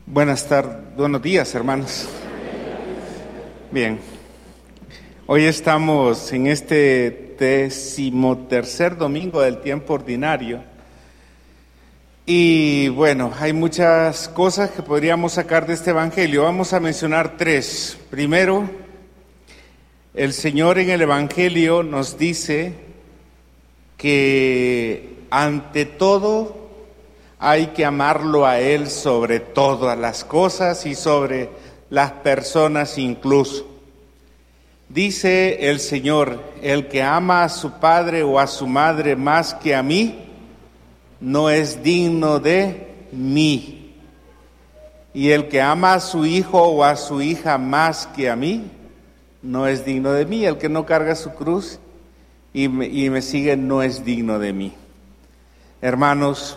Buenos días, hermanos. Bien, hoy estamos en este 13º domingo del tiempo ordinario y bueno, hay muchas cosas que podríamos sacar de este evangelio. Vamos a mencionar tres. Primero, el Señor en el evangelio nos dice que ante todo hay que amarlo a Él sobre todas las cosas y sobre las personas incluso. Dice el Señor: el que ama a su padre o a su madre más que a mí, no es digno de mí. Y el que ama a su hijo o a su hija más que a mí, no es digno de mí. El que no carga su cruz y me sigue, no es digno de mí. Hermanos,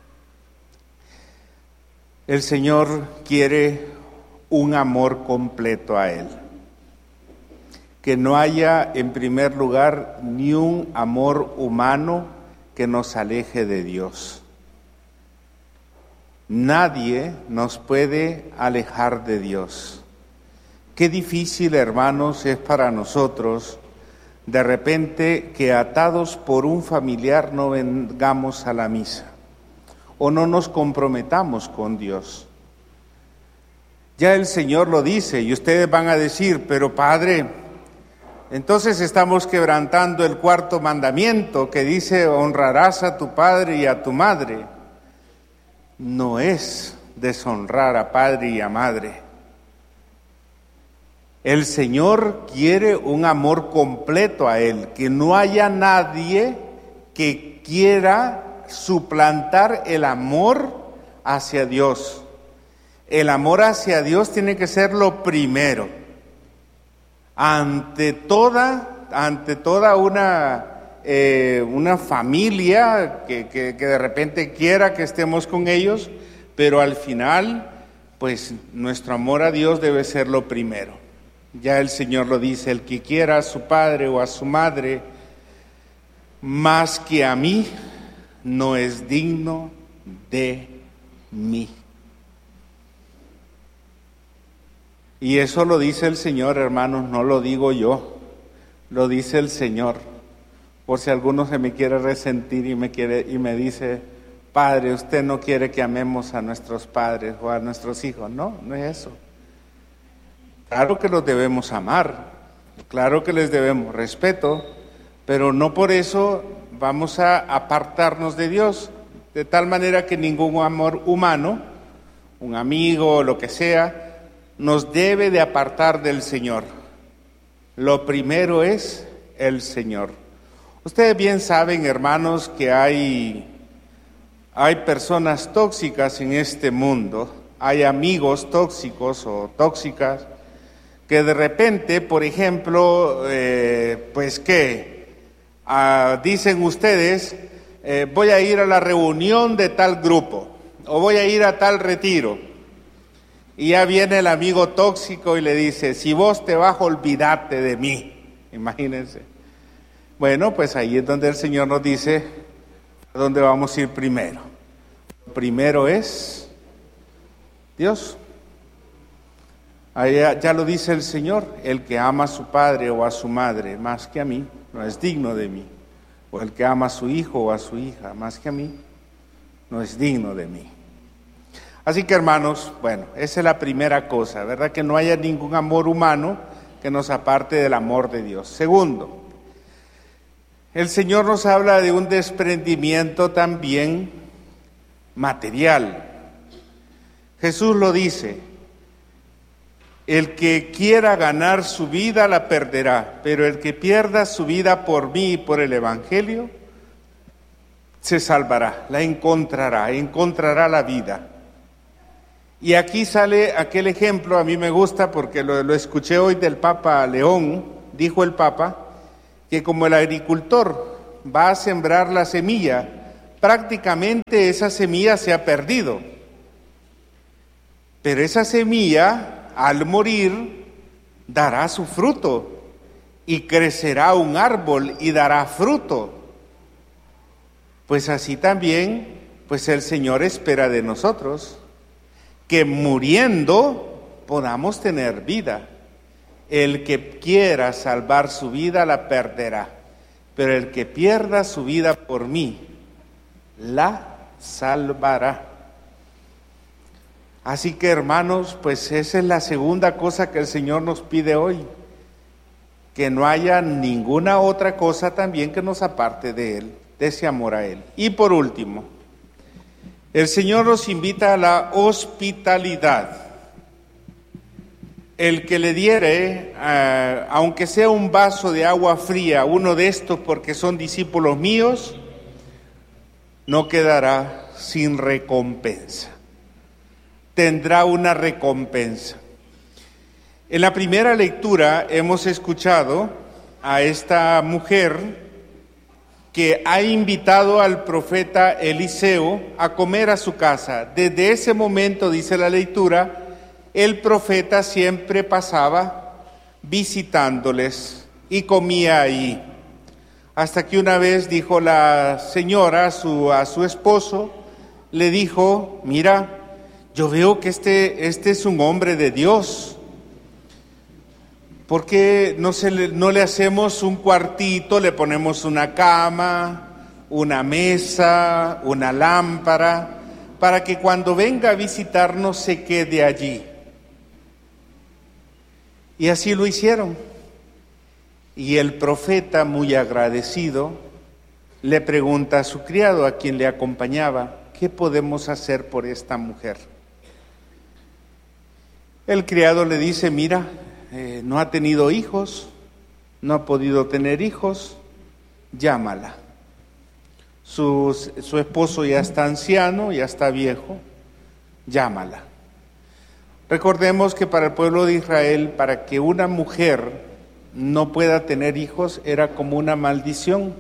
el Señor quiere un amor completo a Él. Que no haya, en primer lugar, ni un amor humano que nos aleje de Dios. Nadie nos puede alejar de Dios. Qué difícil, hermanos, es para nosotros, de repente, que atados por un familiar no vengamos a la misa o no nos comprometamos con Dios. Ya el Señor lo dice y ustedes van a decir: pero Padre, entonces estamos quebrantando el cuarto mandamiento que dice: honrarás a tu padre y a tu madre. No es deshonrar a padre y a madre. El Señor quiere un amor completo a Él, que no haya nadie que quiera suplantar el amor hacia Dios. El amor hacia Dios tiene que ser lo primero. Ante toda una familia que de repente quiera que estemos con ellos, pero al final, pues nuestro amor a Dios debe ser lo primero. Ya el Señor lo dice: el que quiera a su padre o a su madre más que a mí, no es digno de mí. Y eso lo dice el Señor, hermanos, no lo digo yo, lo dice el Señor. Por si alguno se me quiere resentir y me dice: Padre, usted no quiere que amemos a nuestros padres o a nuestros hijos. No, no es eso. Claro que los debemos amar, claro que les debemos respeto, pero no por eso vamos a apartarnos de Dios, de tal manera que ningún amor humano, un amigo o lo que sea, nos debe de apartar del Señor. Lo primero es el Señor. Ustedes bien saben, hermanos, que hay personas tóxicas en este mundo, hay amigos tóxicos o tóxicas, que de repente, por ejemplo, dicen ustedes: voy a ir a la reunión de tal grupo, o voy a ir a tal retiro. Y ya viene el amigo tóxico y le dice: si vos te vas, olvídate de mí. Imagínense. Bueno, pues ahí es donde el Señor nos dice a dónde vamos a ir primero. Lo primero es Dios. Ahí ya lo dice el Señor: el que ama a su padre o a su madre más que a mí, no es digno de mí. O el que ama a su hijo o a su hija más que a mí, no es digno de mí. Así que, hermanos, bueno, esa es la primera cosa, ¿verdad? Que no haya ningún amor humano que nos aparte del amor de Dios. Segundo, el Señor nos habla de un desprendimiento también material. Jesús lo dice: el que quiera ganar su vida la perderá, pero el que pierda su vida por mí y por el Evangelio se salvará, la encontrará la vida. Y aquí sale aquel ejemplo, a mí me gusta porque lo escuché hoy del Papa León. Dijo el Papa que como el agricultor va a sembrar la semilla, prácticamente esa semilla se ha perdido. Pero esa semilla, al morir, dará su fruto y crecerá un árbol y dará fruto. Pues así también, pues el Señor espera de nosotros que muriendo podamos tener vida. El que quiera salvar su vida la perderá, pero el que pierda su vida por mí la salvará. Así que, hermanos, pues esa es la segunda cosa que el Señor nos pide hoy, que no haya ninguna otra cosa también que nos aparte de Él, de ese amor a Él. Y por último, el Señor nos invita a la hospitalidad. El que le diere, aunque sea un vaso de agua fría, uno de estos porque son discípulos míos, no quedará sin recompensa. Tendrá una recompensa. En la primera lectura hemos escuchado a esta mujer que ha invitado al profeta Eliseo a comer a su casa. Desde ese momento, dice la lectura, el profeta siempre pasaba visitándoles y comía ahí. Hasta que una vez dijo la señora a su esposo, le dijo: mira, yo veo que este es un hombre de Dios. ¿Por qué no le hacemos un cuartito, le ponemos una cama, una mesa, una lámpara, para que cuando venga a visitarnos se quede allí? Y así lo hicieron. Y el profeta, muy agradecido, le pregunta a su criado, a quien le acompañaba: ¿qué podemos hacer por esta mujer? El criado le dice: mira, no ha tenido hijos, no ha podido tener hijos, llámala. Su esposo ya está anciano, ya está viejo, llámala. Recordemos que para el pueblo de Israel, para que una mujer no pueda tener hijos, era como una maldición.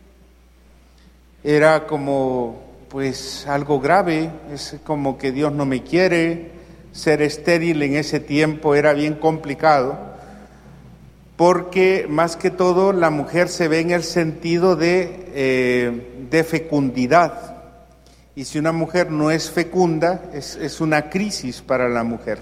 Era como, pues, algo grave, es como que Dios no me quiere. Ser estéril en ese tiempo era bien complicado, porque más que todo la mujer se ve en el sentido de fecundidad. Y si una mujer no es fecunda, es una crisis para la mujer.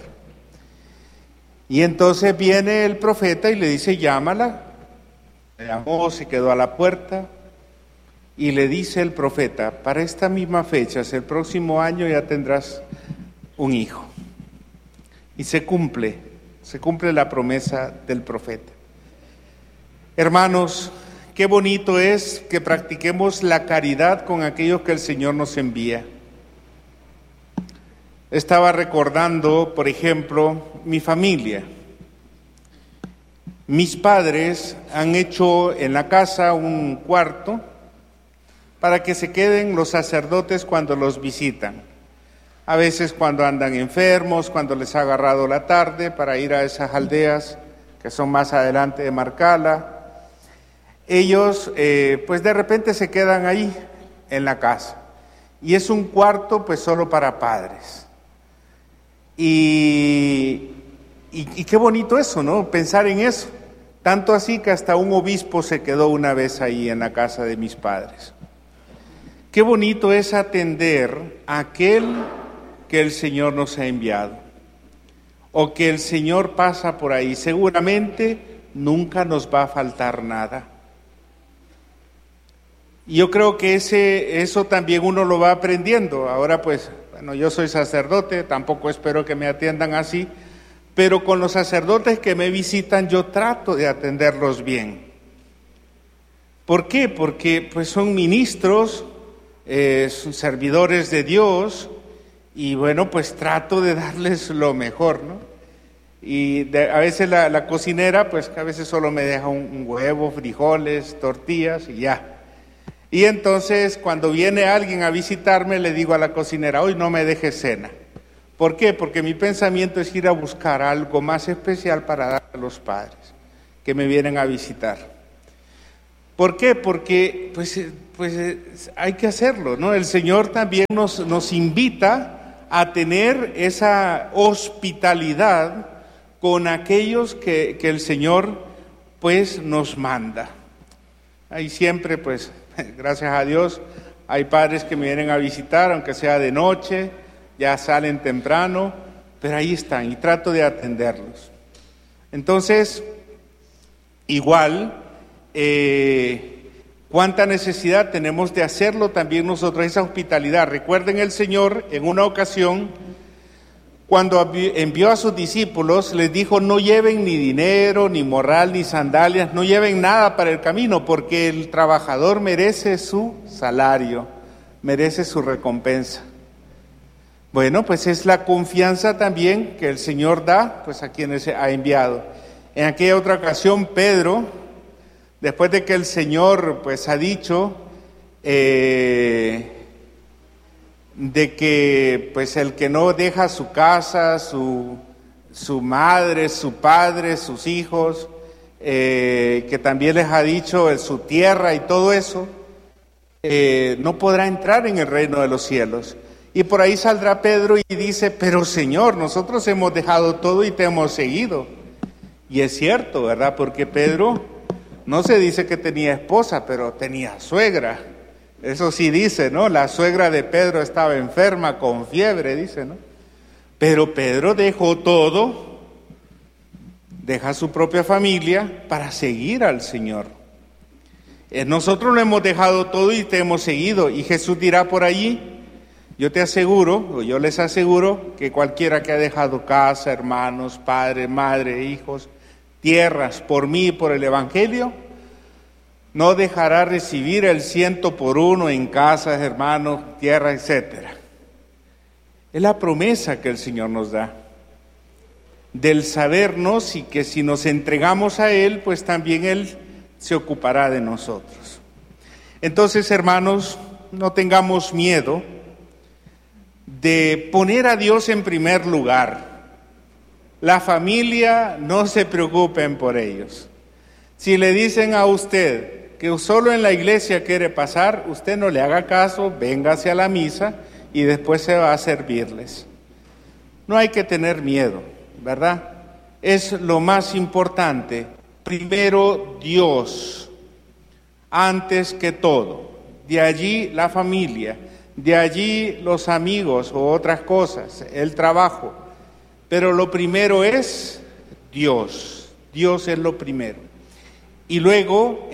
Y entonces viene el profeta y le dice: llámala. Le llamó, se quedó a la puerta y le dice el profeta: para esta misma fecha, el próximo año ya tendrás un hijo. Y se cumple la promesa del profeta. Hermanos, qué bonito es que practiquemos la caridad con aquellos que el Señor nos envía. Estaba recordando, por ejemplo, mi familia. Mis padres han hecho en la casa un cuarto para que se queden los sacerdotes cuando los visitan. A veces cuando andan enfermos, cuando les ha agarrado la tarde, para ir a esas aldeas que son más adelante de Marcala. Ellos, pues de repente se quedan ahí en la casa. Y es un cuarto pues solo para padres. Y qué bonito eso, ¿no? Pensar en eso. Tanto así que hasta un obispo se quedó una vez ahí en la casa de mis padres. Qué bonito es atender a aquel que el Señor nos ha enviado, o que el Señor pasa por ahí. Seguramente nunca nos va a faltar nada. Y yo creo que eso también uno lo va aprendiendo. Ahora pues, bueno, yo soy sacerdote, tampoco espero que me atiendan así, pero con los sacerdotes que me visitan yo trato de atenderlos bien. ¿Por qué? Porque pues son ministros, son servidores de Dios, y bueno, pues trato de darles lo mejor, ¿no? Y a veces la cocinera, pues que a veces solo me deja un huevo, frijoles, tortillas y ya. Y entonces cuando viene alguien a visitarme, le digo a la cocinera: hoy no me dejes cena. ¿Por qué? Porque mi pensamiento es ir a buscar algo más especial para dar a los padres que me vienen a visitar. ¿Por qué? Porque pues hay que hacerlo, ¿no? El Señor también nos invita a tener esa hospitalidad con aquellos que el Señor pues nos manda. Ahí siempre pues, gracias a Dios, hay padres que me vienen a visitar, aunque sea de noche, ya salen temprano, pero ahí están y trato de atenderlos. Entonces, igual, cuánta necesidad tenemos de hacerlo también nosotros, esa hospitalidad. Recuerden, el Señor en una ocasión, cuando envió a sus discípulos, les dijo: no lleven ni dinero, ni morral, ni sandalias, no lleven nada para el camino, porque el trabajador merece su salario, merece su recompensa. Bueno, pues es la confianza también que el Señor da, pues, a quienes ha enviado. En aquella otra ocasión, Pedro, después de que el Señor, pues, ha dicho de que, pues, el que no deja su casa, su madre, su padre, sus hijos, que también les ha dicho su tierra y todo eso, no podrá entrar en el reino de los cielos. Y por ahí saldrá Pedro y dice: pero Señor, nosotros hemos dejado todo y te hemos seguido. Y es cierto, ¿verdad? Porque Pedro no se dice que tenía esposa, pero tenía suegra. Eso sí dice, ¿no? La suegra de Pedro estaba enferma con fiebre, dice, ¿no? Pero Pedro dejó todo, deja su propia familia para seguir al Señor. Nosotros lo hemos dejado todo y te hemos seguido. Y Jesús dirá por allí: yo te aseguro, o yo les aseguro, que cualquiera que ha dejado casa, hermanos, padre, madre, hijos, tierras, por mí y por el Evangelio, no dejará recibir el 100 por 1 en casas, hermanos, tierra, etc. Es la promesa que el Señor nos da, del sabernos, y que si nos entregamos a Él, pues también Él se ocupará de nosotros. Entonces, hermanos, no tengamos miedo de poner a Dios en primer lugar. La familia, no se preocupen por ellos. Si le dicen a usted que solo en la iglesia quiere pasar, usted no le haga caso, véngase a la misa y después se va a servirles. No hay que tener miedo, ¿verdad? Es lo más importante. Primero Dios, antes que todo. De allí la familia. De allí los amigos o otras cosas, el trabajo. Pero lo primero es Dios. Dios es lo primero. Y luego,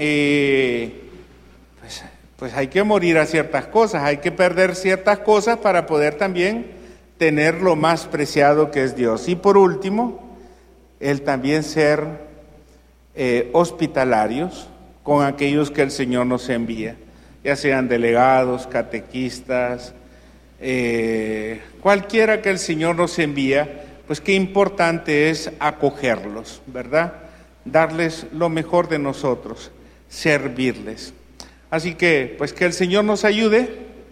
pues hay que morir a ciertas cosas, hay que perder ciertas cosas para poder también tener lo más preciado que es Dios. Y por último, el también ser hospitalarios con aquellos que el Señor nos envía, ya sean delegados, catequistas, cualquiera que el Señor nos envía, pues qué importante es acogerlos, ¿verdad? Darles lo mejor de nosotros, servirles. Así que, pues que el Señor nos ayude,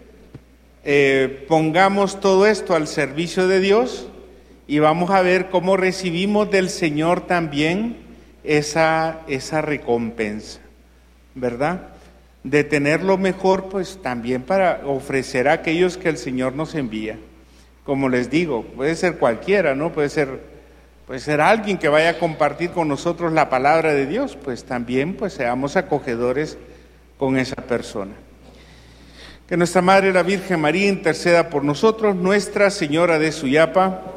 pongamos todo esto al servicio de Dios y vamos a ver cómo recibimos del Señor también esa recompensa, ¿verdad? De tener lo mejor, pues también para ofrecer a aquellos que el Señor nos envía. Como les digo, puede ser cualquiera, ¿no? Puede ser alguien que vaya a compartir con nosotros la palabra de Dios, pues también pues seamos acogedores con esa persona. Que nuestra Madre la Virgen María interceda por nosotros. Nuestra Señora de Suyapa,